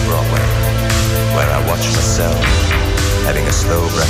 Broadway, where I watch myself having a slow